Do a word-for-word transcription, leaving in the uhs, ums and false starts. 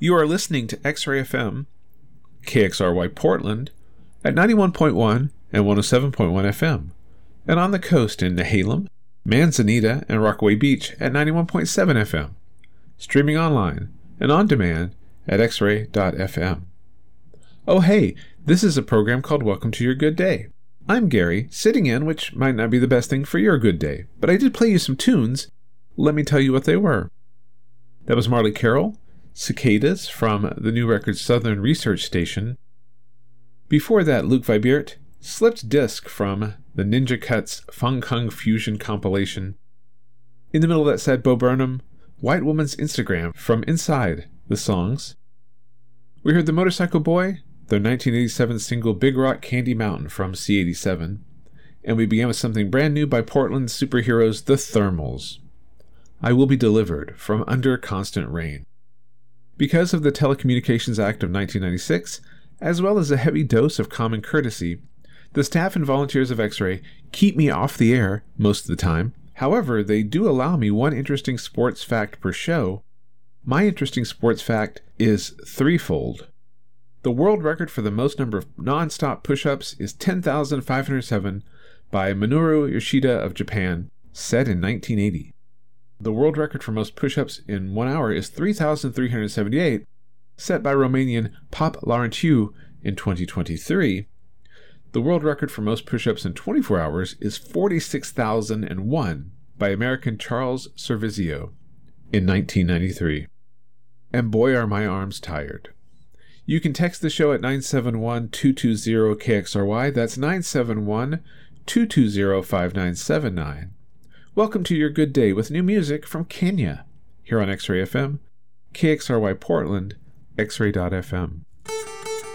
You are listening to X-Ray F M, K X R Y Portland, at ninety-one point one and one oh seven point one F M, and on the coast in Nehalem, Manzanita, and Rockaway Beach at ninety-one point seven F M, streaming online and on demand at x ray dot f m. Oh hey, this is a program called Welcome to Your Good Day. I'm Gary, sitting in, which might not be the best thing for your good day, but I did play you some tunes. Let me tell you what they were. That was Marley Carroll, Cicadas from the new record Southern Research Station. Before that, Luke Vibert, Slipped Disc from the Ninja Cuts Funk Kung Fusion compilation. In the middle of that set, Bo Burnham, White Woman's Instagram from Inside the Songs. We heard The Motorcycle Boy, their nineteen eighty-seven single Big Rock Candy Mountain from C eighty-seven. And we began with something brand new by Portland's superheroes, The Thermals. I Will Be Delivered from Under Constant Rain. Because of the Telecommunications Act of nineteen ninety-six, as well as a heavy dose of common courtesy, the staff and volunteers of X-Ray keep me off the air most of the time. However, they do allow me one interesting sports fact per show. My interesting sports fact is threefold. The world record for the most number of non-stop push-ups is ten thousand five hundred seven by Minoru Yoshida of Japan, set in nineteen eighty. The world record for most push-ups in one hour is three thousand three hundred seventy-eight, set by Romanian Pop Laurentiu in twenty twenty-three. The world record for most push-ups in twenty-four hours is forty-six thousand one by American Charles Servizio in nineteen ninety-three. And boy are my arms tired. You can text the show at nine seven one, two two zero, K X R Y. That's nine seven one, two two zero, five nine seven nine. Welcome to your good day with new music from Kenya, here on X-Ray F M, K X R Y Portland, x ray dot f m.